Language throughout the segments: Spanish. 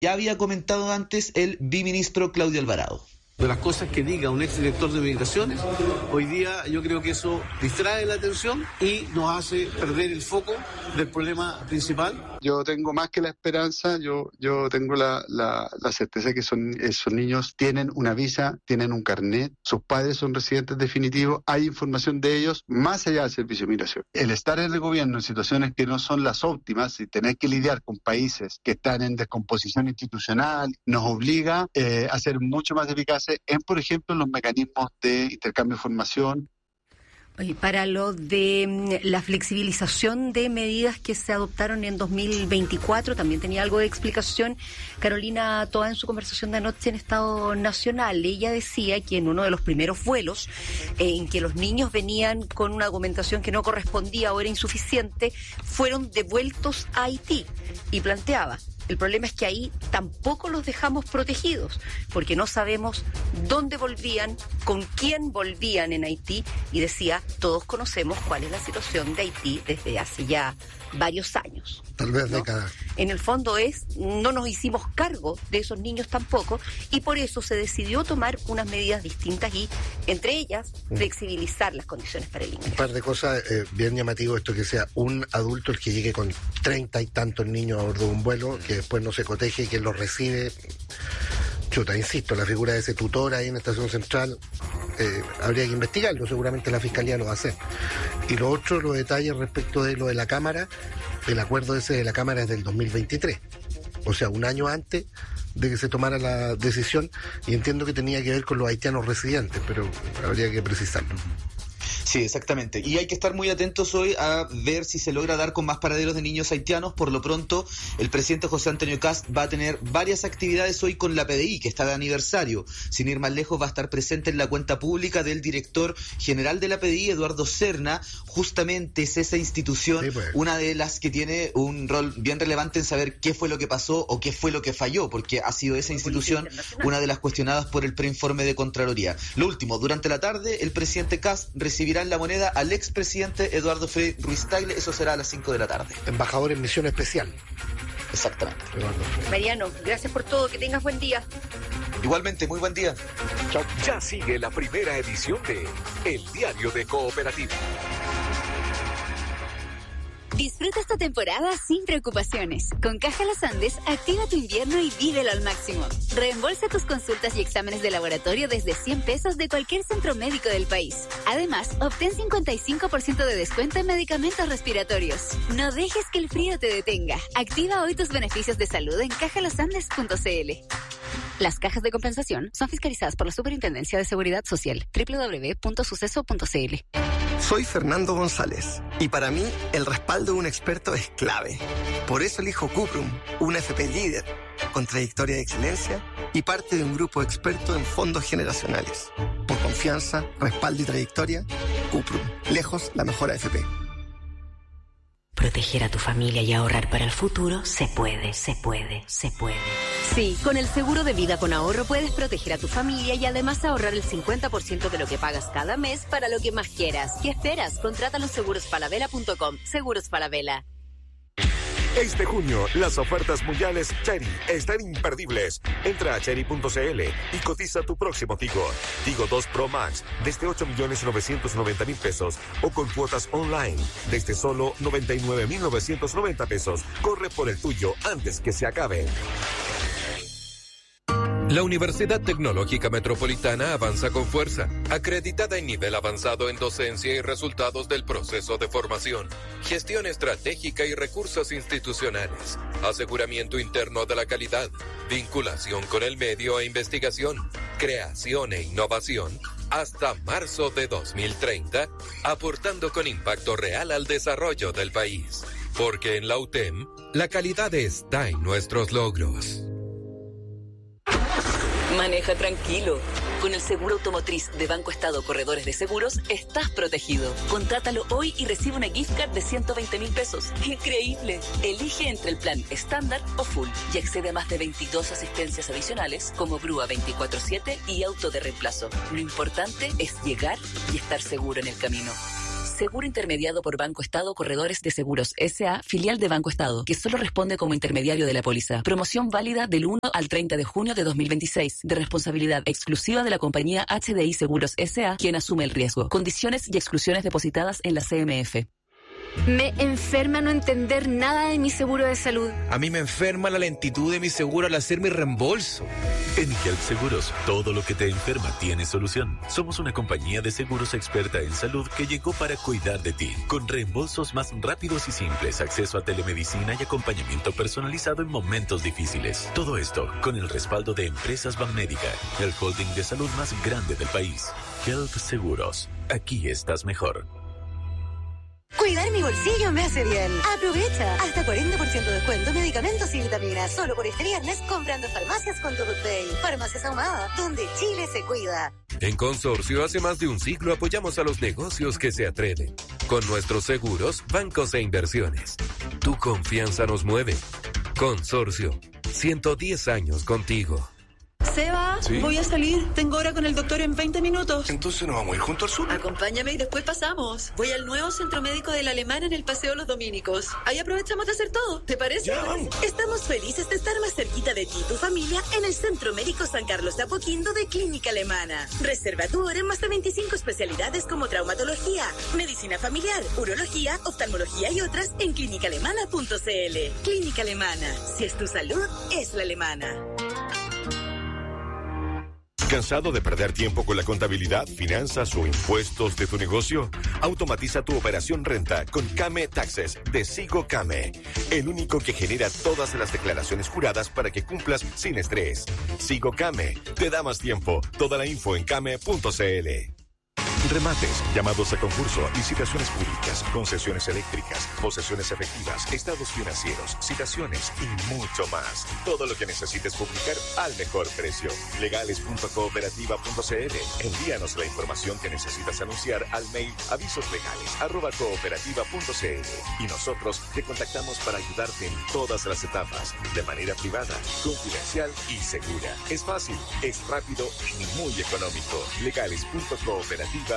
ya había comentado antes el viceministro Claudio Alvarado. De las cosas que diga un exdirector de migraciones, hoy día yo creo que eso distrae la atención y nos hace perder el foco del problema principal. Yo tengo más que la esperanza, yo tengo la certeza que esos niños tienen una visa, tienen un carnet, sus padres son residentes definitivos, hay información de ellos más allá del servicio de migración. El estar en el gobierno en situaciones que no son las óptimas y tener que lidiar con países que están en descomposición institucional nos obliga a ser mucho más eficaces en, por ejemplo, los mecanismos de intercambio de información. Oye, para lo de la flexibilización de medidas que se adoptaron en 2024, también tenía algo de explicación Carolina Toá en su conversación de anoche en Estado Nacional. Ella decía que en uno de los primeros vuelos, en que los niños venían con una documentación que no correspondía o era insuficiente, fueron devueltos a Haití, y planteaba: el problema es que ahí tampoco los dejamos protegidos, porque no sabemos dónde volvían, con quién volvían en Haití, y decía, todos conocemos cuál es la situación de Haití desde hace ya varios años. Tal vez décadas. En el fondo no nos hicimos cargo de esos niños tampoco, y por eso se decidió tomar unas medidas distintas y, entre ellas, flexibilizar las condiciones para el ingreso. Un par de cosas, bien llamativo esto que sea un adulto el que llegue con 30 y tantos niños a bordo de un vuelo, que después no se coteje y que los recibe. Chuta, insisto, la figura de ese tutor ahí en Estación Central, habría que investigarlo, seguramente la Fiscalía lo va a hacer. Y lo otro, los detalles respecto de lo de la Cámara, el acuerdo ese de la Cámara es del 2023, o sea, un año antes de que se tomara la decisión, y entiendo que tenía que ver con los haitianos residentes, pero habría que precisarlo. Sí, exactamente. Y hay que estar muy atentos hoy a ver si se logra dar con más paraderos de niños haitianos. Por lo pronto, el presidente José Antonio Kast va a tener varias actividades hoy con la PDI, que está de aniversario. Sin ir más lejos, va a estar presente en la cuenta pública del director general de la PDI, Eduardo Serna. Justamente es esa institución, sí, pues, una de las que tiene un rol bien relevante en saber qué fue lo que pasó o qué fue lo que falló, porque ha sido esa institución una de las cuestionadas por el preinforme de Contraloría. Lo último, durante la tarde, el presidente Kast recibirá en La Moneda al expresidente Eduardo Frei Ruiz Tagle. Eso será a las 5 de la tarde. Embajador en misión especial. Exactamente. Mariano, gracias por todo, que tengas buen día. Igualmente, muy buen día. Chao. Ya sigue la primera edición de El Diario de Cooperativa. Disfruta esta temporada sin preocupaciones. Con Caja Los Andes, activa tu invierno y vívelo al máximo. Reembolsa tus consultas y exámenes de laboratorio desde 100 pesos de cualquier centro médico del país. Además, obtén 55% de descuento en medicamentos respiratorios. No dejes que el frío te detenga. Activa hoy tus beneficios de salud en cajalosandes.cl. Las cajas de compensación son fiscalizadas por la Superintendencia de Seguridad Social. www.suceso.cl. Soy Fernando González y para mí el respaldo de un experto es clave. Por eso elijo Cuprum, una FP líder, con trayectoria de excelencia y parte de un grupo experto en fondos generacionales. Por confianza, respaldo y trayectoria, Cuprum, lejos la mejor AFP. Proteger a tu familia y ahorrar para el futuro se puede, se puede, se puede. Sí, con el seguro de vida con ahorro puedes proteger a tu familia y además ahorrar el 50% de lo que pagas cada mes para lo que más quieras. ¿Qué esperas? Contrátalo en segurosfalabella.com. Seguros Falabella. Este junio, las ofertas mundiales Chery están imperdibles. Entra a chery.cl y cotiza tu próximo Tigo. Tigo 2 Pro Max desde 8.990.000 pesos o con cuotas online desde solo 99.990 pesos. Corre por el tuyo antes que se acabe. La Universidad Tecnológica Metropolitana avanza con fuerza, acreditada en nivel avanzado en docencia y resultados del proceso de formación, gestión estratégica y recursos institucionales, aseguramiento interno de la calidad, vinculación con el medio e investigación, creación e innovación, hasta marzo de 2030, aportando con impacto real al desarrollo del país. Porque en la UTEM, la calidad está en nuestros logros. Maneja tranquilo. Con el seguro automotriz de Banco Estado Corredores de Seguros, estás protegido. Contrátalo hoy y recibe una gift card de 120.000 pesos. ¡Increíble! Elige entre el plan estándar o full y accede a más de 22 asistencias adicionales como grúa 24/7 y auto de reemplazo. Lo importante es llegar y estar seguro en el camino. Seguro intermediado por Banco Estado Corredores de Seguros S.A., filial de Banco Estado, que solo responde como intermediario de la póliza. Promoción válida del 1 al 30 de junio de 2026, de responsabilidad exclusiva de la compañía HDI Seguros S.A., quien asume el riesgo. Condiciones y exclusiones depositadas en la CMF. Me enferma no entender nada de mi seguro de salud. A mí me enferma la lentitud de mi seguro al hacer mi reembolso. En Health Seguros, todo lo que te enferma tiene solución. Somos una compañía de seguros experta en salud que llegó para cuidar de ti, con reembolsos más rápidos y simples, acceso a telemedicina y acompañamiento personalizado en momentos difíciles. Todo esto con el respaldo de Empresas Banmédica, el holding de salud más grande del país. Health Seguros, aquí estás mejor. Cuidar mi bolsillo me hace bien. Aprovecha. Hasta 40% de descuento en medicamentos y vitaminas. Solo por este viernes comprando farmacias con tu Pay. Farmacias Ahumada, donde Chile se cuida. En Consorcio, hace más de un siglo apoyamos a los negocios que se atreven. Con nuestros seguros, bancos e inversiones. Tu confianza nos mueve. Consorcio, 110 años contigo. Seba, ¿sí? Voy a salir. Tengo hora con el doctor en 20 minutos. Entonces nos vamos a ir junto al sur. Acompáñame y después pasamos. Voy al nuevo centro médico de la Alemana en el Paseo Los Dominicos. Ahí aprovechamos de hacer todo. ¿Te parece? Ya. Estamos felices de estar más cerquita de ti y tu familia en el Centro Médico San Carlos de Apoquindo de Clínica Alemana. Reserva tu hora en más de 25 especialidades como traumatología, medicina familiar, urología, oftalmología y otras en clínicaalemana.cl. Clínica Alemana. Si es tu salud, es la alemana. ¿Cansado de perder tiempo con la contabilidad, finanzas o impuestos de tu negocio? Automatiza tu operación renta con Came Taxes de Sigo Came, el único que genera todas las declaraciones juradas para que cumplas sin estrés. Sigo Came te da más tiempo. Toda la info en came.cl. Remates, llamados a concurso, licitaciones públicas, concesiones eléctricas, posesiones efectivas, estados financieros, citaciones y mucho más. Todo lo que necesites publicar al mejor precio. Legales.cooperativa.cl. Envíanos la información que necesitas anunciar al mail avisoslegales@cooperativa.cl y nosotros te contactamos para ayudarte en todas las etapas, de manera privada, confidencial y segura. Es fácil, es rápido y muy económico. Legales.cooperativa.cl.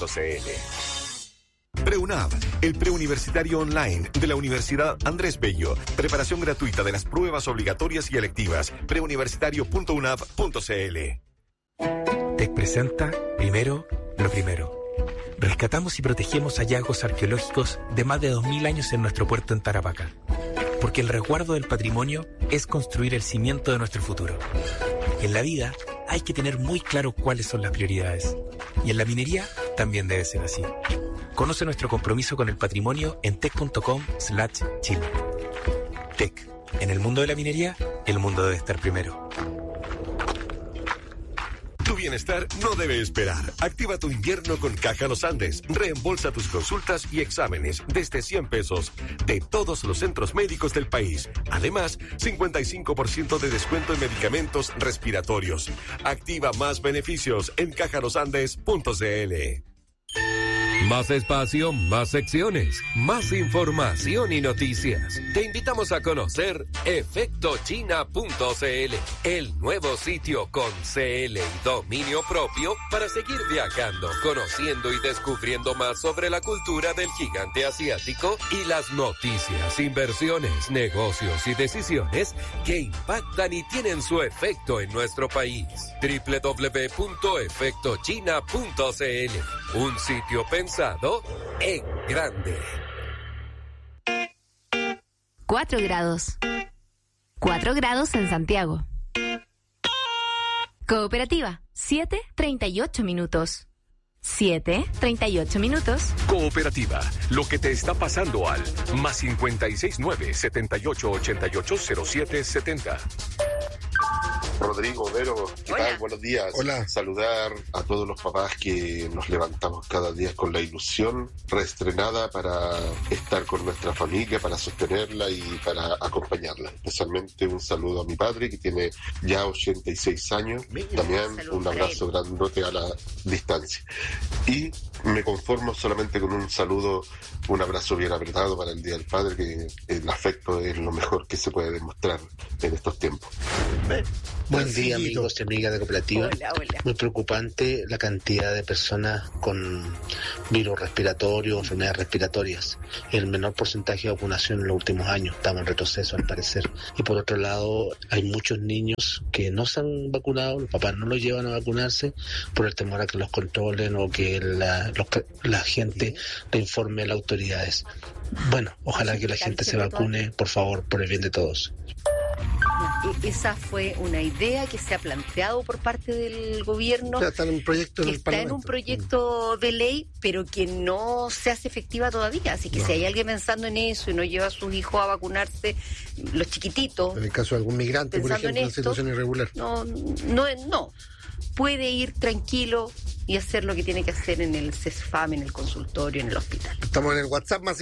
PreUNAV, el preuniversitario online de la Universidad Andrés Bello. Preparación gratuita de las pruebas obligatorias y electivas. preuniversitario.unav.cl. TEC presenta Primero lo Primero. Rescatamos y protegemos hallazgos arqueológicos de más de 2000 años en nuestro puerto en Tarapacá. Porque el resguardo del patrimonio es construir el cimiento de nuestro futuro. En la vida hay que tener muy claro cuáles son las prioridades. Y en la minería también debe ser así. Conoce nuestro compromiso con el patrimonio en tec.com/Chile. TEC. En el mundo de la minería, el mundo debe estar primero. Tu bienestar no debe esperar. Activa tu invierno con Caja Los Andes. Reembolsa tus consultas y exámenes desde 100 pesos de todos los centros médicos del país. Además, 55% de descuento en medicamentos respiratorios. Activa más beneficios en cajalosandes.cl. Más espacio, más secciones, más información y noticias. Te invitamos a conocer efectochina.cl, el nuevo sitio con CL y dominio propio para seguir viajando, conociendo y descubriendo más sobre la cultura del gigante asiático y las noticias, inversiones, negocios y decisiones que impactan y tienen su efecto en nuestro país. www.efectochina.cl, un sitio pensado en grande. 4 grados. 4 grados en Santiago. Cooperativa, 7:38 minutos. 7:38 minutos. Cooperativa, lo que te está pasando al más 569-7888-0770. Rodrigo, Vero, ¿qué Hola. tal? Buenos días. Hola. Saludar a todos los papás que nos levantamos cada día con la ilusión reestrenada para estar con nuestra familia, para sostenerla y para acompañarla. Especialmente un saludo a mi padre, que tiene ya 86 años. También un abrazo grandote a la distancia. Y me conformo solamente con un saludo, un abrazo bien apretado para el Día del Padre, que el afecto es lo mejor que se puede demostrar en estos tiempos. Buen día, amigos y amigas de Cooperativa. Hola. Muy preocupante la cantidad de personas con virus respiratorios, enfermedades respiratorias. El menor porcentaje de vacunación en los últimos años. Estamos en retroceso, al parecer. Y por otro lado, hay muchos niños que no se han vacunado, los papás no los llevan a vacunarse por el temor a que los controlen o que la gente le informe a las autoridades. Bueno, ojalá que la gente se vacune, por favor, por el bien de todos. Esa fue una idea que se ha planteado por parte del gobierno, está en un proyecto que está en un proyecto de ley, pero que no se hace efectiva todavía. Así que si hay alguien pensando en eso y no lleva a sus hijos a vacunarse, los chiquititos, en el caso de algún migrante, por ejemplo, en situación irregular, no puede ir tranquilo y hacer lo que tiene que hacer en el CESFAM, en el consultorio, en el hospital. Estamos en el WhatsApp más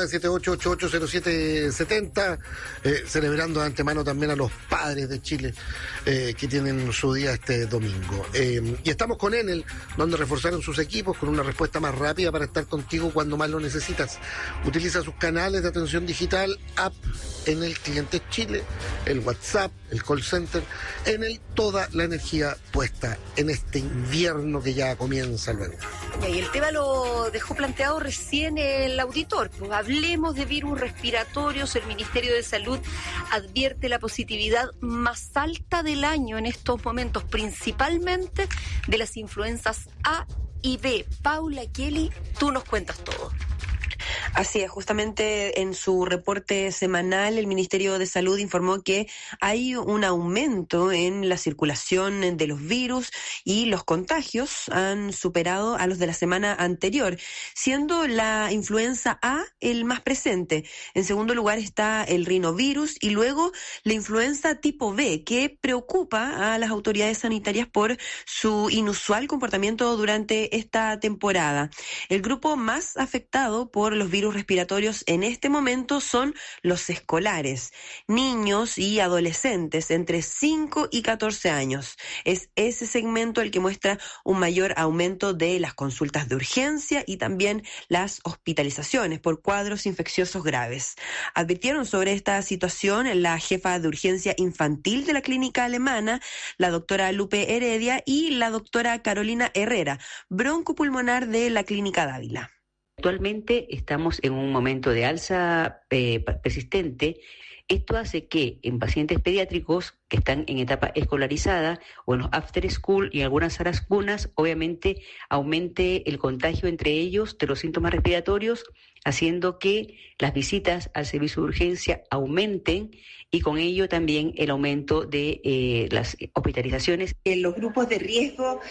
569-7888-0770, celebrando de antemano también a los padres de Chile que tienen su día este domingo. Y estamos con Enel, donde reforzaron sus equipos con una respuesta más rápida para estar contigo cuando más lo necesitas. Utiliza sus canales de atención digital, app Enel Clientes Chile, el WhatsApp, el call center. Enel, toda la energía puesta en este invierno que ya comienza luego. Y el tema lo dejó planteado recién el auditor. Pues hablemos de virus respiratorios. El Ministerio de Salud advierte la positividad más alta del año en estos momentos, principalmente de las influencias A y B. Paula Kelly, tú nos cuentas todo. Así es, justamente en su reporte semanal el Ministerio de Salud informó que hay un aumento en la circulación de los virus y los contagios han superado a los de la semana anterior, siendo la influenza A el más presente. En segundo lugar está el rinovirus y luego la influenza tipo B, que preocupa a las autoridades sanitarias por su inusual comportamiento durante esta temporada. El grupo más afectado por los virus respiratorios en este momento son los escolares, niños y adolescentes entre 5 y 14 años. Es ese segmento el que muestra un mayor aumento de las consultas de urgencia y también las hospitalizaciones por cuadros infecciosos graves. Advirtieron sobre esta situación la jefa de urgencia infantil de la clínica alemana, la doctora Lupe Heredia, y la doctora Carolina Herrera, broncopulmonar de la clínica Dávila. Actualmente estamos en un momento de alza persistente. Esto hace que en pacientes pediátricos que están en etapa escolarizada o en los after school y en algunas salas cunas, obviamente aumente el contagio entre ellos de los síntomas respiratorios, haciendo que las visitas al servicio de urgencia aumenten y con ello también el aumento de las hospitalizaciones. Los grupos de riesgo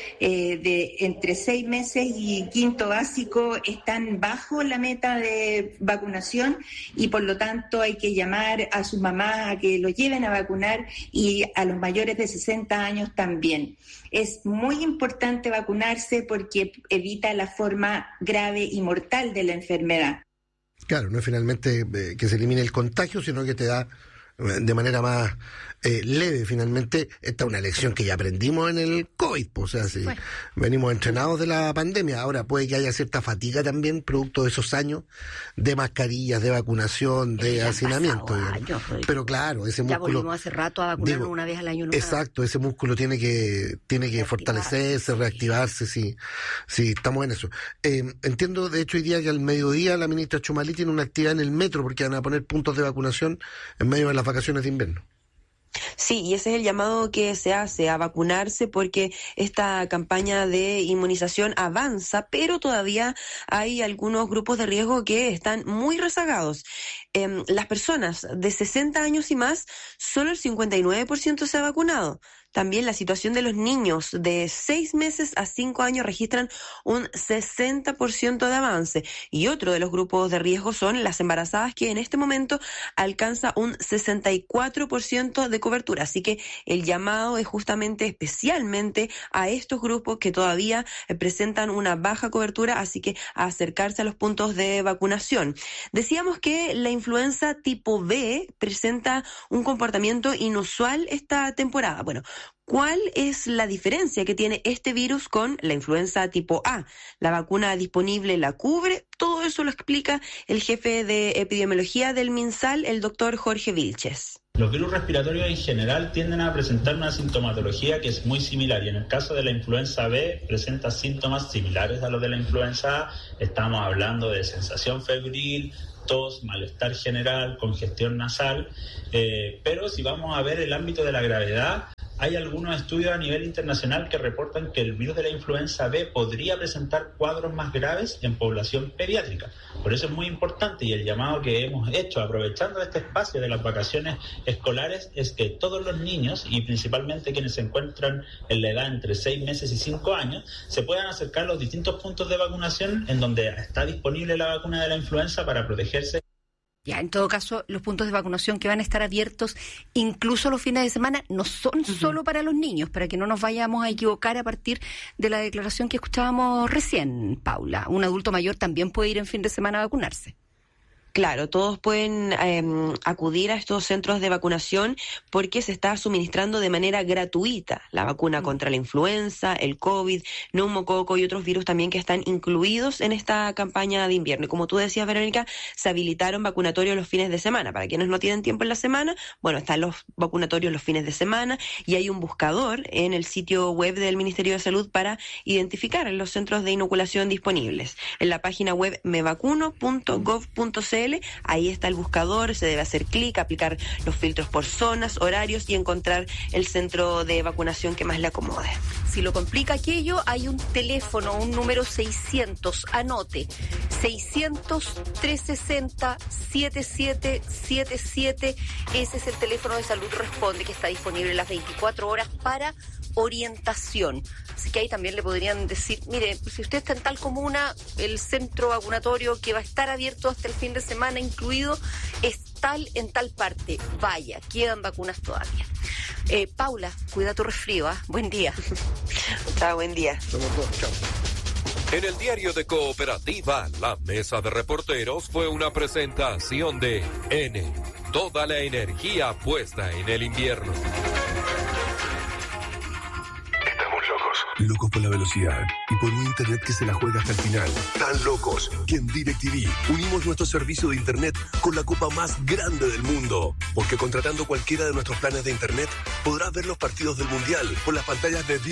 de entre 6 meses y quinto básico están bajo la meta de vacunación y por lo tanto hay que llamar a sus mamás a que los lleven a vacunar y a los mayores de 60 años también. Es muy importante vacunarse porque evita la forma grave y mortal de la enfermedad. Claro, no es finalmente que se elimine el contagio, sino que te da de manera más leve. Finalmente, esta es una lección que ya aprendimos en el COVID, pues, o sea, si venimos entrenados de la pandemia. Ahora puede que haya cierta fatiga también, producto de esos años de mascarillas, de vacunación, de hacinamiento. Pero claro, ese músculo... Ya volvimos hace rato a vacunarnos una vez al año. Exacto, ese músculo tiene que fortalecerse, reactivarse, si estamos en eso. Entiendo, de hecho, hoy día que al mediodía la ministra Chumalí tiene una actividad en el metro porque van a poner puntos de vacunación en medio de las vacaciones de invierno. Sí, y ese es el llamado que se hace a vacunarse porque esta campaña de inmunización avanza, pero todavía hay algunos grupos de riesgo que están muy rezagados. Las personas de 60 años y más, solo el 59% se ha vacunado. También la situación de los niños de 6 meses a 5 años registran un 60% de avance. Y otro de los grupos de riesgo son las embarazadas, que en este momento alcanza un 64% de cobertura. Así que el llamado es justamente especialmente a estos grupos que todavía presentan una baja cobertura, así que a acercarse a los puntos de vacunación. Decíamos que la influenza tipo B presenta un comportamiento inusual esta temporada. Bueno, ¿cuál es la diferencia que tiene este virus con la influenza tipo A? ¿La vacuna disponible la cubre? Todo eso lo explica el jefe de epidemiología del MinSal, el doctor Jorge Vilches. Los virus respiratorios en general tienden a presentar una sintomatología que es muy similar, y en el caso de la influenza B presenta síntomas similares a los de la influenza A. Estamos hablando de sensación febril, tos, malestar general, congestión nasal, pero si vamos a ver el ámbito de la gravedad, hay algunos estudios a nivel internacional que reportan que el virus de la influenza B podría presentar cuadros más graves en población pediátrica. Por eso es muy importante, y el llamado que hemos hecho aprovechando este espacio de las vacaciones escolares es que todos los niños, y principalmente quienes se encuentran en la edad entre 6 meses y 5 años, se puedan acercar a los distintos puntos de vacunación en donde está disponible la vacuna de la influenza para protegerse. Ya, en todo caso, los puntos de vacunación que van a estar abiertos incluso los fines de semana no son solo para los niños, para que no nos vayamos a equivocar a partir de la declaración que escuchábamos recién, Paula. Un adulto mayor también puede ir en fin de semana a vacunarse. Claro, todos pueden acudir a estos centros de vacunación porque se está suministrando de manera gratuita la vacuna contra la influenza, el COVID, neumococo y otros virus también que están incluidos en esta campaña de invierno. Y como tú decías, Verónica, se habilitaron vacunatorios los fines de semana. Para quienes no tienen tiempo en la semana, bueno, están los vacunatorios los fines de semana, y hay un buscador en el sitio web del Ministerio de Salud para identificar los centros de inoculación disponibles. En la página web mevacuno.gov.cl, ahí está el buscador, se debe hacer clic, aplicar los filtros por zonas, horarios y encontrar el centro de vacunación que más le acomode. Si lo complica aquello, hay un teléfono, un número 600, anote, 600-360-7777, ese es el teléfono de Salud Responde, que está disponible las 24 horas para orientación. Así que ahí también le podrían decir, mire, si usted está en tal comuna, el centro vacunatorio que va a estar abierto hasta el fin de semana incluido es tal en tal parte. Vaya, quedan vacunas todavía. Paula, cuida tu resfrío, ¿eh? Buen día. Chao, buen día. Somos todos, chao. En el diario de Cooperativa, la mesa de reporteros fue una presentación de N. Toda la energía puesta en el invierno. Locos por la velocidad y por un internet que se la juega hasta el final. Tan locos que en DirecTV unimos nuestro servicio de internet con la copa más grande del mundo. Porque contratando cualquiera de nuestros planes de internet podrás ver los partidos del Mundial por las pantallas de